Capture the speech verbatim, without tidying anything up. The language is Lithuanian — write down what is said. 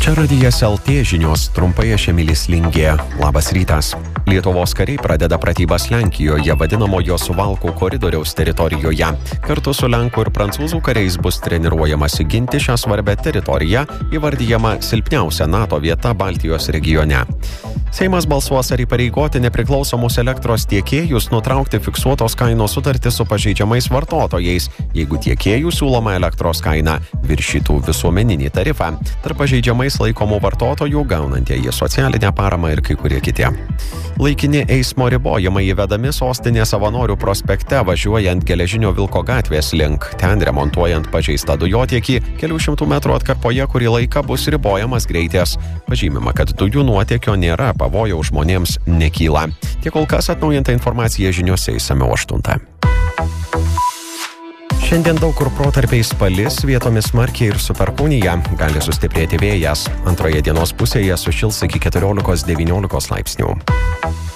Čia radijas L T žinios, trumpai aš Emilis Lingė. Labas rytas. Lietuvos kariai pradeda pratybas Lenkijoje, vadinamojo Suvalkų koridoriaus teritorijoje. Kartu su Lenkų ir prancūzų kariais bus treniruojamasi ginti šią svarbę teritoriją, įvardyjama silpniausia NATO vieta Baltijos regione. Seimas balsuos ar įpareigoti nepriklausomus elektros tiekėjus nutraukti fiksuotos kainos sutartį su pažeidžiamais vartotojais, jeigu tiekėjų siūloma elektros kaina viršytų visuomeninį tarifą. Tarp pažeidžiamais laikomų vartotojų gaunantieji socialinę paramą ir kai kurie kiti. Laikini eismo ribojimai įvedami sostinės Savanorių prospekte važiuojant Geležinio Vilko gatvės link. Ten remontuojant pažeistą dujotiekį, kelių šimtų metrų atkarpoje kurį laiką bus ribojamas greitis. Pažymima, kad dujų nuotėkio nėra, pavojaus žmonėms nekyla. Tiek kol kas atnaujinta informacija žiniose išsamiau aštuntą. Šiandien daug kur protarpiais palis, vietomis smarkiai ir su perkūnija, gali sustiprėti vėjas. Antroje dienos pusėje sušils iki keturiolikos devyniolikos laipsnių.